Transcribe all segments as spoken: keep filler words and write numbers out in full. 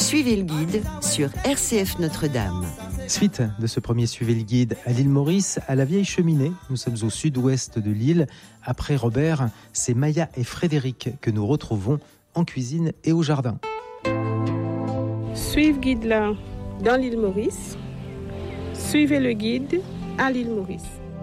Suivez le guide sur R C F Notre-Dame. Suite de ce premier Suivez le guide à l'île Maurice, à la Vieille Cheminée. Nous sommes au sud-ouest de l'île. Après Robert, c'est Maya et Frédéric que nous retrouvons en cuisine et au jardin. Suivez le guide là dans l'île Maurice. Suivez le guide à l'île Maurice.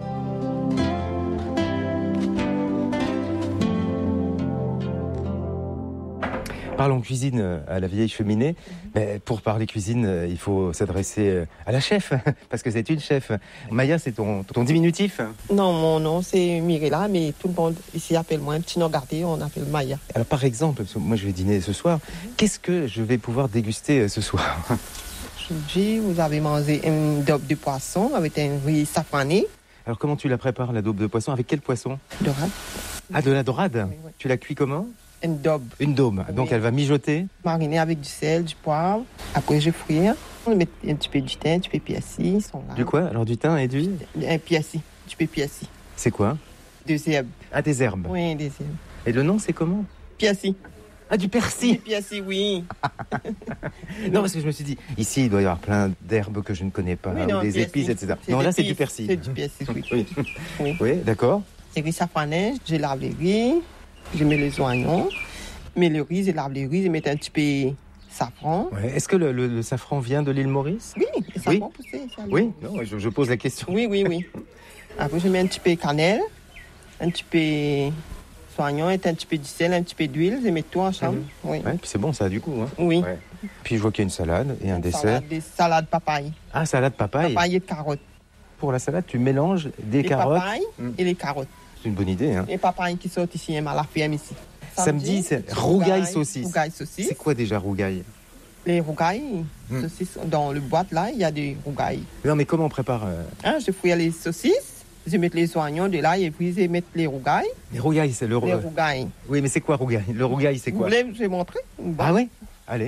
Parlons cuisine à la Vieille Cheminée. Mais pour parler cuisine, il faut s'adresser à la chef, parce que c'est une chef. Maya, c'est ton, ton diminutif? Non, mon nom c'est Mirella, mais tout le monde ici appelle moi un petit nom gardé, on appelle Maya. Alors par exemple, parce que moi je vais dîner ce soir, mm-hmm. qu'est-ce que je vais pouvoir déguster ce soir? Aujourd'hui, vous avez mangé une daube de poisson avec un riz safrané. Alors comment tu la prépares, la daube de poisson? Avec quel poisson? Dorade. Ah, de la dorade? Oui, oui. Tu la cuis comment? Une daube. Une daube. Donc oui. Elle va mijoter. Mariner avec du sel, du poivre. Après, je fouille. On met un petit peu du thym, du pépiassi. Du quoi? Alors du thym et du? Un piassi. Du pépiassi. C'est quoi? Des herbes. Ah, des herbes. Oui, des herbes. Et le nom, c'est comment? Piassi. Ah, du persil. Du piassi, oui. Non, parce que je me suis dit, ici, il doit y avoir plein d'herbes que je ne connais pas, oui, non, des piassi. épices, et cetera. Non, là, c'est du persil. C'est du persil, oui. Oui, oui. Oui, d'accord. C'est riz safrané, je lave les riz, je mets les oignons. Mais le riz, je lave les riz, je mets un petit peu safran. Ouais. Est-ce que le, le, le safran vient de l'île Maurice? Oui, le safran oui. poussé. Oui, non, je, je pose la question. Oui, oui, oui. Après, je mets un petit peu de cannelle, un petit peu soignon, un petit peu de sel, un petit peu d'huile, je mets tout ensemble. Mm-hmm. Oui. Ouais, puis c'est bon, ça a du goût. Hein. Oui. Ouais. Puis je vois qu'il y a une salade et un une dessert. Salade, des salades papaye. Ah, salade papaye. Papaye et de carottes. Pour la salade, tu mélanges des les carottes. Papayes mm. et les carottes. C'est une bonne idée. Hein. Les papayes qui sortent ici, à la ferme ici. Samedi, c'est rougail saucisse. Rougail saucisse. C'est quoi déjà rougail? Les rougailles, mm. saucisses, dans le boîte là, il y a des rougailles. Non, mais comment on prépare euh... ah, je fouille les saucisses, je mets les oignons de là et puis je mets les rougailles. Les rougailles, c'est le Les rougailles. Oui, mais c'est quoi rougail? Le rougail, c'est quoi? Vous voulez, je vais montrer. Bon. Ah oui? Allez.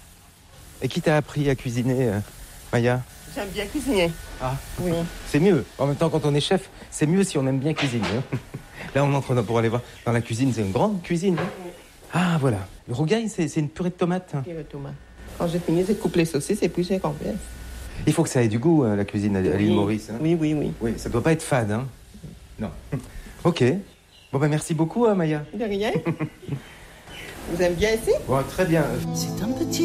Et qui t'a appris à cuisiner, euh, Maya? J'aime bien cuisiner. Ah, oui. C'est mieux. En même temps, quand on est chef, c'est mieux si on aime bien cuisiner. Hein. Là, on entre pour aller voir dans la cuisine. C'est une grande cuisine. Hein. Ah, voilà. Le rougail, c'est, c'est une purée de tomates. Hein. Purée de tomates. Quand j'ai fini, je coupe les saucisses et puis j'ai converse. Il faut que ça ait du goût, hein, la cuisine à, à l'île oui. Maurice. Hein. Oui, oui, oui. Oui, ça doit pas être fade. Hein. Non. Ok. Bon, ben merci beaucoup, hein, Maya. De rien. Vous aimez bien ici? Bon, très bien. C'est un petit